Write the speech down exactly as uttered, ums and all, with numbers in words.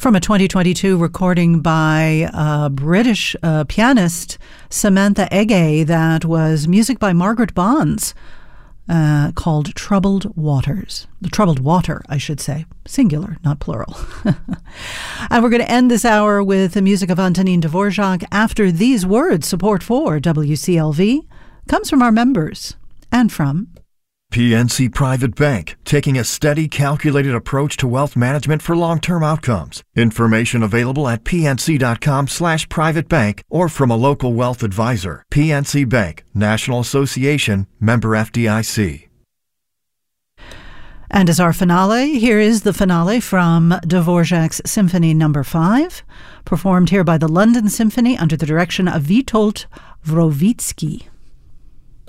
From a twenty twenty-two recording by uh, British uh, pianist Samantha Ege, that was music by Margaret Bonds, uh, called Troubled Waters. The Troubled Water, I should say. Singular, not plural. And we're going to end this hour with the music of Antonin Dvorak. After these words, support for W C L V comes from our members and from P N C Private Bank, taking a steady, calculated approach to wealth management for long-term outcomes. Information available at pnc.com slash private bank or from a local wealth advisor. P N C Bank, National Association, member F D I C. And as our finale, here is the finale from Dvorak's Symphony Number five, performed here by the London Symphony under the direction of Witold Wrowiecki.